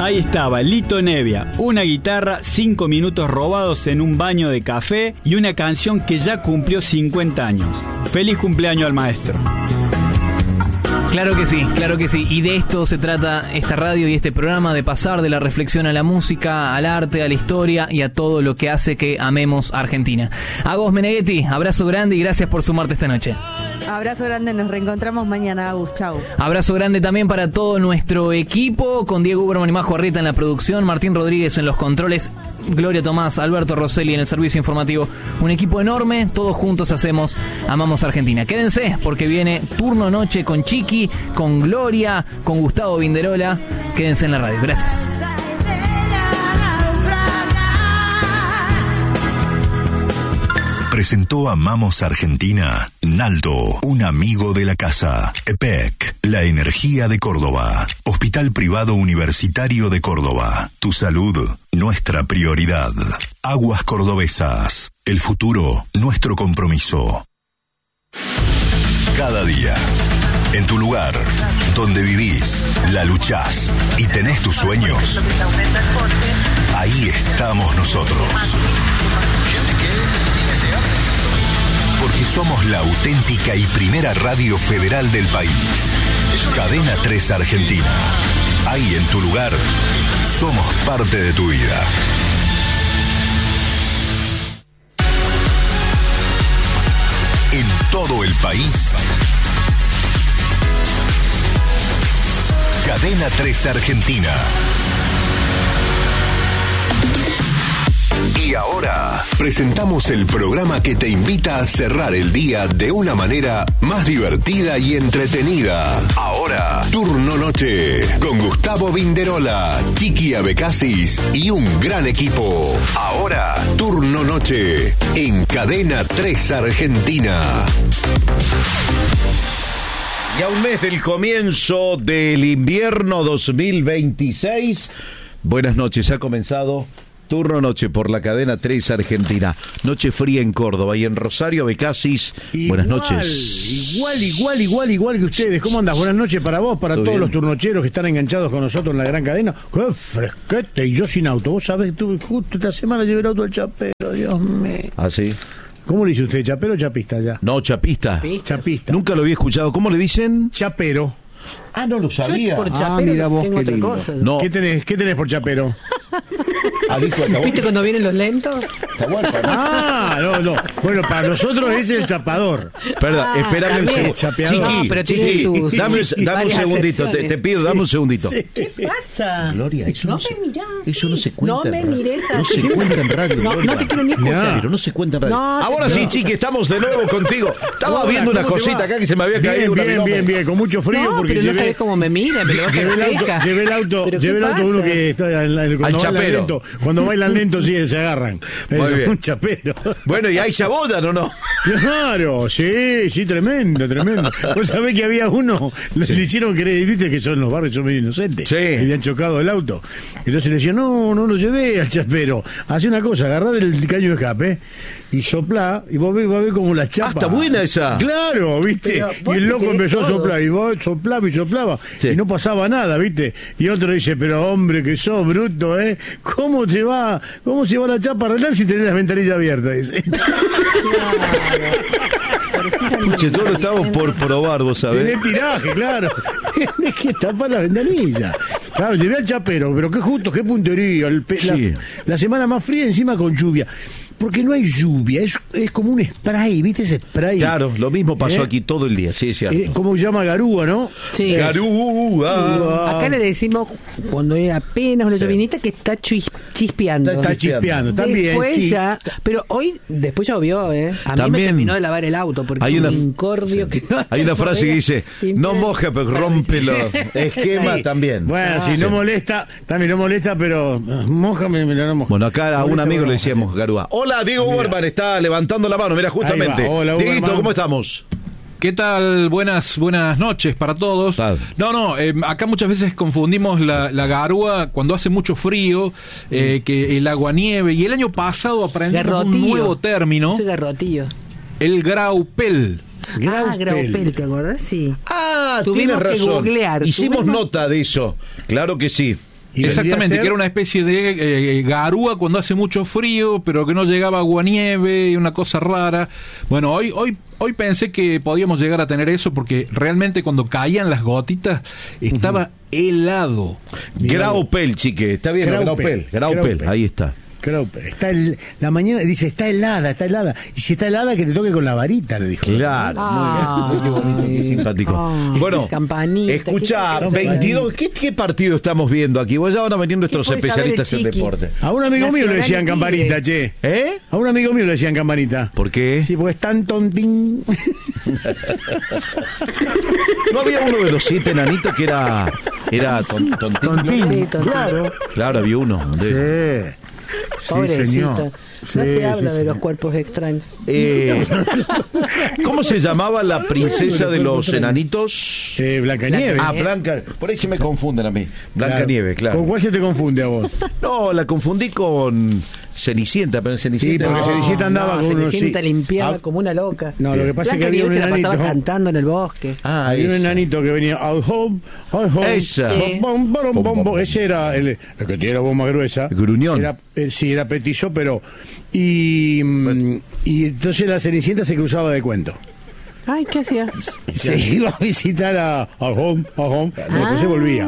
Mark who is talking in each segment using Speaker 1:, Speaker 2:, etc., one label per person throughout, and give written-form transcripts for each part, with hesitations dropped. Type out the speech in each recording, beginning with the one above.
Speaker 1: Ahí estaba, Lito Nevia, una guitarra, 5 minutos robados en un baño de café y una canción que ya cumplió 50 años. Feliz cumpleaños al maestro.
Speaker 2: Claro que sí, claro que sí. Y de esto se trata esta radio y este programa, de pasar de la reflexión a la música, al arte, a la historia y a todo lo que hace que amemos Argentina. Agus Meneghetti, abrazo grande y gracias por sumarte esta noche.
Speaker 3: Abrazo grande, nos reencontramos mañana, Agus, chau.
Speaker 2: Abrazo grande también para todo nuestro equipo, con Diego Uberman y Majo Arrieta en la producción, Martín Rodríguez en los controles, Gloria Tomás, Alberto Rosselli en el servicio informativo. Un equipo enorme, todos juntos hacemos Amamos Argentina. Quédense, porque viene Turno Noche con Chiqui, con Gloria, con Gustavo Vinderola. Quédense en la radio. Gracias.
Speaker 4: Presentó Amamos Argentina Naldo, un amigo de la casa. EPEC, la energía de Córdoba. Hospital Privado Universitario de Córdoba. Tu salud, nuestra prioridad. Aguas Cordobesas, el futuro, nuestro compromiso. Cada día, en tu lugar, donde vivís, la luchás y tenés tus sueños, ahí estamos nosotros. Porque somos la auténtica y primera radio federal del país. Cadena 3 Argentina. Ahí en tu lugar, somos parte de tu vida. En todo el país, Cadena 3 Argentina. Y ahora presentamos el programa que te invita a cerrar el día de una manera más divertida y entretenida. Ahora, Turno Noche, con Gustavo Vinderola, Chiqui Abecasis y un gran equipo. Ahora, Turno Noche, en Cadena 3 Argentina.
Speaker 5: Y a un mes del comienzo del invierno 2026, buenas noches, ha comenzado Turno Noche por la Cadena 3 Argentina. Noche fría en Córdoba y en Rosario, Becasis. Buenas noches.
Speaker 6: Igual que ustedes. ¿Cómo andas? Buenas noches para vos, para todos bien, los turnocheros que están enganchados con nosotros en la gran cadena. ¡Qué fresquete! Y yo sin auto. Vos sabés, justo esta semana llevé el auto del chapero, Dios mío.
Speaker 5: ¿Ah, sí?
Speaker 6: ¿Cómo le dice usted? ¿Chapero o chapista ya?
Speaker 5: No, chapista.
Speaker 6: Chapista.
Speaker 5: Nunca lo había escuchado. ¿Cómo le dicen?
Speaker 6: Chapero.
Speaker 5: Ah, no lo sabía.
Speaker 3: Por chapero,
Speaker 6: mira vos,
Speaker 3: tengo
Speaker 6: qué
Speaker 3: otra
Speaker 6: lindo.
Speaker 3: cosa.
Speaker 6: No. ¿Qué tenés por chapero?
Speaker 3: ¿Viste cuando vienen los lentos?
Speaker 6: No. Bueno, para nosotros es el chapador.
Speaker 5: Perdón, espérame un segundo. Chiqui, dame un segundito. Te pido, dame un segundito.
Speaker 3: Sí. ¿Qué pasa?
Speaker 5: Gloria, eso no me mirás. Eso no se cuenta.
Speaker 3: No me mires así.
Speaker 5: No se cuenta en radio.
Speaker 3: No te quiero ni escuchar.
Speaker 5: Pero no se cuenta en radio. Ahora sí, Chiqui, estamos de nuevo contigo. Estaba viendo una cosita acá que se me había caído.
Speaker 6: Bien, con mucho frío.
Speaker 3: No,
Speaker 6: porque
Speaker 3: pero no sabes cómo me mira.
Speaker 6: Llevé el auto uno que está
Speaker 5: al chapero.
Speaker 6: Cuando bailan lento, sí, se agarran.
Speaker 5: Muy bien.
Speaker 6: Un chapero.
Speaker 5: Bueno, ¿y ahí se abodan o no?
Speaker 6: Claro, sí, tremendo. Vos sabés que había uno, le hicieron creer, viste que son los barrios, son medio inocentes.
Speaker 5: Sí.
Speaker 6: Habían chocado el auto. Entonces le decían, no lo llevé al chapero. Hacé una cosa, agarrá del caño de escape y soplá, y vos ves como la chapa.
Speaker 5: Ah, está buena esa.
Speaker 6: Claro, viste. Y el loco empezó a soplar, y vos soplaba, sí, y no pasaba nada, viste. Y otro dice, pero hombre, que sos bruto, ¿Cómo se va la chapa a arreglar si tenés las ventanillas abiertas? Dice.
Speaker 5: Puche, yo lo estaba por probar, vos sabés.
Speaker 6: Tenés tiraje, claro. Tenés que tapar la ventanilla. Claro, llevé al chapero, pero qué puntería. La semana más fría, encima con lluvia. Porque no hay lluvia, es como un spray, ¿viste ese spray?
Speaker 5: Claro, lo mismo pasó aquí todo el día, sí, es cierto.
Speaker 6: ¿Cómo se llama? Garúa, ¿no?
Speaker 3: Sí.
Speaker 5: Garúa.
Speaker 3: Acá le decimos, cuando es apenas una llovinita, que está chispeando.
Speaker 6: Está chispeando, también.
Speaker 3: Después
Speaker 6: sí.
Speaker 3: pero después llovió, A mí
Speaker 5: también
Speaker 3: me terminó de lavar el auto, porque hay un incordio que no...
Speaker 5: Hay una frase que dice, no moja, pero rompe los esquemas también.
Speaker 6: Bueno, si no molesta, también no molesta, pero mójame, me la no moja.
Speaker 5: Bueno, acá a un amigo le decíamos Garúa. Hola, Diego Uberman está levantando la mano, mira, justamente.
Speaker 6: Hola,
Speaker 5: Dieguito, ¿cómo estamos?
Speaker 7: ¿Qué tal? Buenas noches para todos. Acá muchas veces confundimos la garúa cuando hace mucho frío, que el aguanieve, y el año pasado aprendimos un nuevo término.
Speaker 3: Soy garrotillo.
Speaker 7: El graupel.
Speaker 3: Graupel, ¿te acordás? Sí.
Speaker 5: Tienes razón.
Speaker 3: Googlear.
Speaker 5: Hicimos nota de eso, claro que sí.
Speaker 6: Y
Speaker 7: exactamente, que era una especie de garúa cuando hace mucho frío, pero que no llegaba aguanieve y una cosa rara. Bueno, hoy pensé que podíamos llegar a tener eso, porque realmente cuando caían las gotitas estaba helado.
Speaker 5: Graupel, chique, está bien, Graupel, ahí está.
Speaker 6: Claro, está la mañana, dice, está helada. Y si está helada, que te toque con la varita, le dijo.
Speaker 5: Claro, muy bonito, qué simpático. Bueno, escucha, 22, ¿qué partido estamos viendo aquí? Vos ya van a venir nuestros especialistas en deporte.
Speaker 6: A un amigo mío le decían campanita, che. A un amigo mío le decían campanita.
Speaker 5: ¿Por qué?
Speaker 6: Sí, porque es tan tontín.
Speaker 5: ¿No había uno de los 7 enanitos que era tontín?
Speaker 3: Sí,
Speaker 5: Claro, había uno.
Speaker 3: Pobrecito. No se habla de los cuerpos extraños.
Speaker 5: ¿Cómo se llamaba la princesa de los enanitos?
Speaker 6: Blancanieves.
Speaker 5: Blanca. Por ahí se me confunden a mí. Blancanieves, claro.
Speaker 6: ¿Con cuál se te confunde a vos?
Speaker 5: No, la confundí con Cenicienta, pero Cenicienta.
Speaker 6: Sí, porque Cenicienta andaba con unos.
Speaker 3: Cenicienta limpiaba como una loca.
Speaker 6: No, lo que pasa es que había un
Speaker 3: se la
Speaker 6: enanito.
Speaker 3: pasaba cantando en el bosque.
Speaker 6: Había un enanito que venía al home.
Speaker 5: Esa.
Speaker 6: Ese era el que tenía la voz más gruesa.
Speaker 5: Gruñón.
Speaker 6: Sí, era petizo, pero. Y entonces la Cenicienta se cruzaba de cuento.
Speaker 3: Ay, ¿qué hacía?
Speaker 6: Se iba a visitar a home. Después se volvía.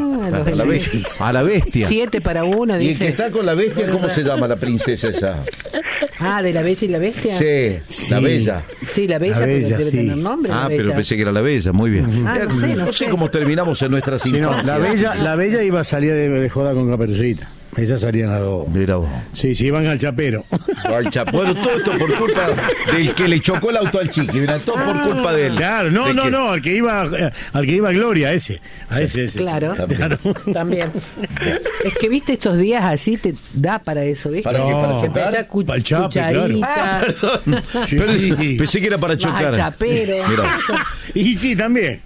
Speaker 5: A la bestia.
Speaker 3: 7 para 1,
Speaker 5: ¿Y
Speaker 3: dice.
Speaker 5: el que está con la bestia, cómo se llama la princesa esa?
Speaker 3: ¿De la Bella y la Bestia?
Speaker 5: Sí, la Bella.
Speaker 3: Sí, la Bella, pero debe tener nombre.
Speaker 5: Pero pensé que era la Bella, muy bien. No sé cómo terminamos en nuestras infancias.
Speaker 6: La Bella iba a salir de joda con Caperucita. Ellas salían a dos.
Speaker 5: Mira vos.
Speaker 6: Sí, iban al chapero.
Speaker 5: Bueno, todo esto por culpa del que le chocó el auto al chiqui. Mira, todo por culpa de él.
Speaker 6: Claro, no, al que iba Gloria, ese. Ese.
Speaker 3: Claro. También. Es que viste estos días así te da para eso, ¿viste?
Speaker 5: ¿Para qué? ¿Para chocar?
Speaker 6: Para el chape, claro.
Speaker 5: Perdón.
Speaker 6: Sí.
Speaker 5: Pensé que era para chocar.
Speaker 3: Al chapero.
Speaker 5: Mira.
Speaker 6: Y sí, también.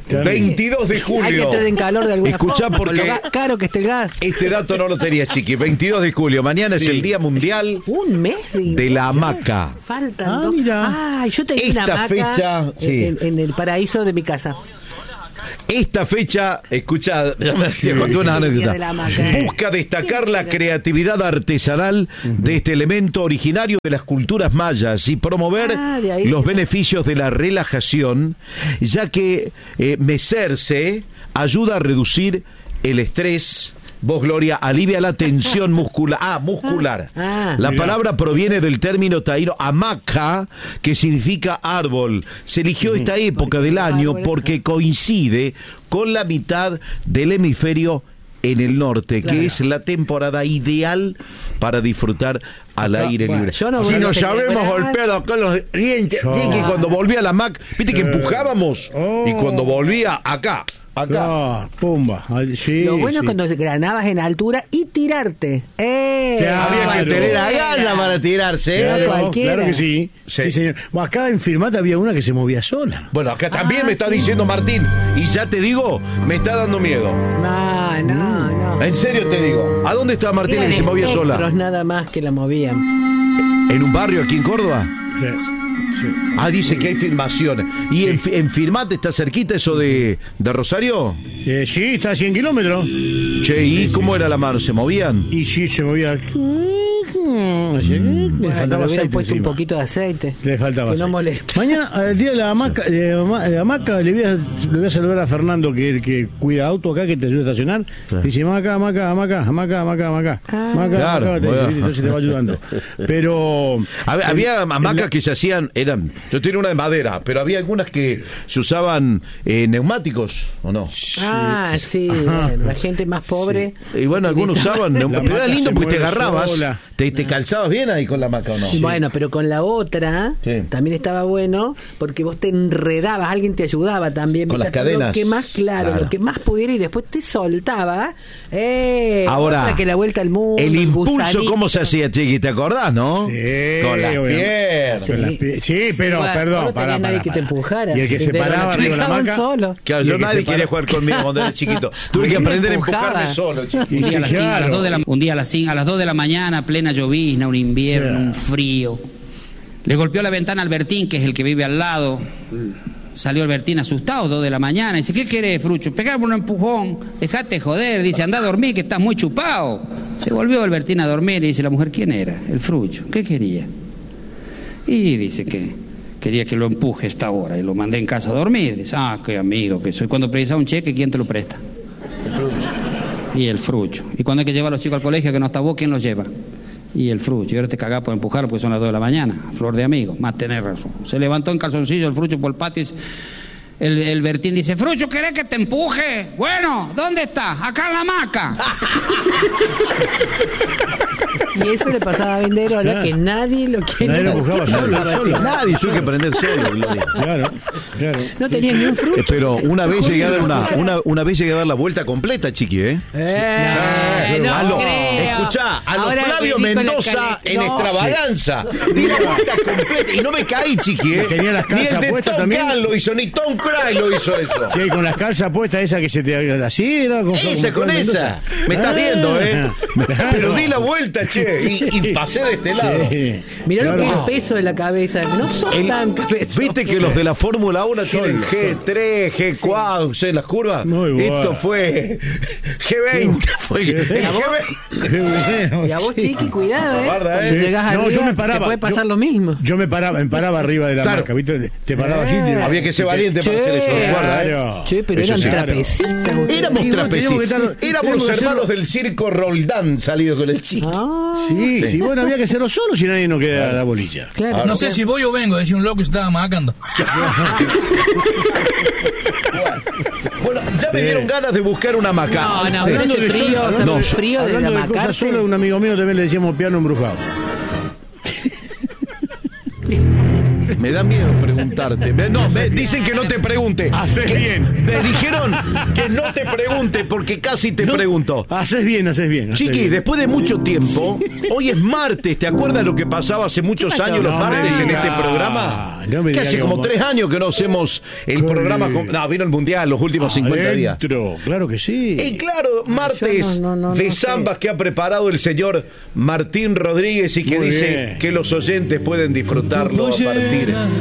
Speaker 5: 22 de julio.
Speaker 3: Hay que entrar en calor de alguna
Speaker 5: Escuchá,
Speaker 3: forma.
Speaker 5: porque
Speaker 3: con lo caro que esté el gas.
Speaker 5: Este dato no lo tenía, chiqui. 22 de julio. Mañana es el Día Mundial
Speaker 3: Un mes
Speaker 5: de la hamaca.
Speaker 3: Faltan dos.
Speaker 6: Mira.
Speaker 3: Yo tenía
Speaker 5: Esta
Speaker 3: una hamaca
Speaker 5: fecha, sí.
Speaker 3: en el paraíso de mi casa.
Speaker 5: Esta fecha, escuchá, te conté una anécdota. Busca destacar la creatividad artesanal de este elemento originario de las culturas mayas y promover los beneficios de la relajación, ya que mecerse ayuda a reducir el estrés. Vos, Gloria, alivia la tensión muscular. Muscular. La palabra proviene del término taíno hamaca, que significa árbol. Se eligió esta época del año porque coincide con la mitad del hemisferio en el norte, que es la temporada ideal para disfrutar al aire libre. Si nos habíamos golpeado acá los dientes, que cuando volvía a la hamaca, viste que empujábamos, y cuando volvía acá.
Speaker 6: Pumba. Sí,
Speaker 3: lo bueno es cuando ganabas en altura y tirarte.
Speaker 5: Había que tener agallas para tirarse.
Speaker 6: Claro que sí. Sí, señor. Acá en Firmata había una que se movía sola.
Speaker 5: Bueno, acá también me está diciendo Martín. Y ya te digo, me está dando miedo.
Speaker 3: No.
Speaker 5: En serio te digo. ¿A dónde está Martín que se movía sola?
Speaker 3: Nada más que la movían.
Speaker 5: ¿En un barrio aquí en Córdoba?
Speaker 6: Sí.
Speaker 5: Dice que hay filmaciones. ¿Y en Firmate está cerquita eso de Rosario?
Speaker 6: Sí, está a 100 kilómetros.
Speaker 5: Che, ¿y cómo era la mano? ¿Se movían?
Speaker 6: Y sí, se movía.
Speaker 3: Le faltaba aceite puesto un poquito de aceite.
Speaker 6: Le faltaba
Speaker 3: aceite.
Speaker 6: No
Speaker 3: molesta.
Speaker 6: Mañana, el día de la hamaca, le voy a saludar a Fernando, que cuida auto acá, que te ayuda a estacionar. Claro. Dice, hamaca.
Speaker 5: Claro,
Speaker 6: entonces te va ayudando. Pero
Speaker 5: había hamacas que se hacían, yo tenía una de madera, pero había algunas que se usaban neumáticos, ¿o no?
Speaker 3: Sí, la gente más pobre.
Speaker 5: Sí. Y bueno, algunos usaban neumáticos. Pero era lindo porque te agarrabas, te calzabas bien ahí con la hamaca, ¿o no?
Speaker 3: Bueno, pero con la otra también estaba bueno porque vos te enredabas, alguien te ayudaba también.
Speaker 5: Con las cadenas.
Speaker 3: Lo que más, lo que más pudiera y después te soltaba.
Speaker 5: Ahora,
Speaker 3: que la vuelta al mundo.
Speaker 5: El impulso, ¿cómo se hacía, Chiqui? ¿Te acordás, no?
Speaker 6: Sí.
Speaker 5: Con las piernas.
Speaker 6: Sí, pero perdón,
Speaker 3: no tenía nadie que te empujara.
Speaker 6: Y el que se paraba arriba de la hamaca.
Speaker 3: Claro,
Speaker 5: yo nadie quería jugar conmigo cuando era chiquito. Tuve que aprender a empujarme solo.
Speaker 8: Un día a las 2 de la mañana, plena llovizna, un invierno, un frío. Le golpeó la ventana a Albertín, que es el que vive al lado. Salió el Bertín asustado, 2 de la mañana. Dice, ¿qué querés, Frucho? Pegame un empujón, dejate joder. Dice, anda a dormir, que estás muy chupado. Se volvió el Bertín a dormir y dice la mujer, ¿quién era? El Frucho. ¿Qué quería? Y dice que quería que lo empuje a esta hora y lo mandé en casa a dormir. Dice, qué amigo que soy. Cuando precisa un cheque, ¿quién te lo presta? El Frucho. Y el Frucho. Y cuando hay que llevar a los chicos al colegio que no está vos, ¿quién los lleva? Y el Frucho. Y ahora te cagás por empujarlo porque son las 2 de la mañana. Flor de amigo. Más tenés razón. Se levantó en calzoncillo el Frucho por el patio y dice, el Bertín dice, Frucho, ¿querés que te empuje? Bueno, ¿dónde está? Acá en la hamaca.
Speaker 3: Y eso le pasaba a Venderola, que nadie lo quiere.
Speaker 6: Nadie lo empujaba solo.
Speaker 5: Nadie tuvo que aprender solo, Gloria.
Speaker 6: Claro.
Speaker 3: No tenía ni un Frucho.
Speaker 5: Pero una vez llegué a dar una vez llegué a dar la vuelta completa, Chiqui,
Speaker 3: no creo.
Speaker 5: Escuchá, a lo
Speaker 3: Ahora
Speaker 5: Flavio
Speaker 3: vení con la
Speaker 5: Mendoza en
Speaker 3: no.
Speaker 5: extravaganza. Di la vuelta completa y no me caí, Chiqui,
Speaker 6: Tenía las
Speaker 5: ni el
Speaker 6: calzas
Speaker 5: de
Speaker 6: puestas
Speaker 5: Tom
Speaker 6: también.
Speaker 5: Kahn lo hizo, ni Tom Cruise lo hizo eso.
Speaker 6: Sí, con las calzas puestas, esa que se te así era con
Speaker 5: Esa. Me estás viendo, Pero di la vuelta, che, y pasé de este lado.
Speaker 6: Sí.
Speaker 3: Mirá
Speaker 6: Claro.
Speaker 3: lo que es el peso de la cabeza. No son tan cabezones.
Speaker 5: Viste que los de la Fórmula 1 tienen G3, G4, ¿sí? Las curvas.
Speaker 6: Muy bueno.
Speaker 5: Esto fue G20. Fue el G20.
Speaker 6: Qué bueno.
Speaker 3: Y a vos, Chiqui, cuidado,
Speaker 5: Guarda,
Speaker 3: Cuando llegás
Speaker 6: No,
Speaker 3: arriba,
Speaker 6: yo me paraba.
Speaker 3: te puede pasar
Speaker 6: Yo-
Speaker 3: lo mismo.
Speaker 6: Yo me paraba arriba de la
Speaker 5: Claro.
Speaker 6: marca, ¿viste? Te paraba así.
Speaker 5: Había que ser valiente para hacer eso. Guarda,
Speaker 6: Claro.
Speaker 3: Che, pero
Speaker 5: Eso
Speaker 3: eran
Speaker 5: sí.
Speaker 3: trapecistas. ustedes.
Speaker 5: Éramos
Speaker 6: Sí,
Speaker 5: trapecistas.
Speaker 6: teníamos que
Speaker 5: Éramos
Speaker 6: hacerlo.
Speaker 5: hermanos del circo Roldán salidos con el chiste.
Speaker 6: Sí, bueno, había que hacerlo solo si nadie nos queda la bolilla.
Speaker 3: Claro.
Speaker 9: No sé si voy o vengo, decía un loco que se estaba macando.
Speaker 5: Bueno, ya me dieron ganas de buscar una maca.
Speaker 3: No,
Speaker 5: Sí.
Speaker 3: pero
Speaker 6: Hablando
Speaker 3: este
Speaker 6: de
Speaker 3: frío,
Speaker 6: sol-
Speaker 3: o sea,
Speaker 6: no,
Speaker 3: el frío de la
Speaker 6: hablando de cosas
Speaker 3: macarte.
Speaker 6: solas, un amigo mío también le decíamos piano embrujado.
Speaker 5: Me da miedo preguntarte. Dicen que no te pregunte.
Speaker 6: Haces bien.
Speaker 5: Me dijeron que no te pregunte porque casi te pregunto.
Speaker 6: Haces bien, haces bien.
Speaker 5: Chiqui, después de mucho tiempo, hoy es martes, ¿te acuerdas lo que pasaba hace muchos años los
Speaker 6: No me
Speaker 5: martes en
Speaker 6: diga.
Speaker 5: este programa?
Speaker 6: No me
Speaker 5: que
Speaker 6: diga
Speaker 5: hace
Speaker 6: que
Speaker 5: como
Speaker 6: vamos-
Speaker 5: 3 años que no hacemos el programa. No, vino el Mundial los últimos 50 días.
Speaker 6: Adentro, claro que sí.
Speaker 5: Y claro, martes
Speaker 3: Yo no
Speaker 5: de
Speaker 3: sé.
Speaker 5: zambas que ha preparado el señor Martín Rodríguez y que
Speaker 6: Muy
Speaker 5: dice
Speaker 6: bien.
Speaker 5: que los oyentes pueden disfrutarlo a partir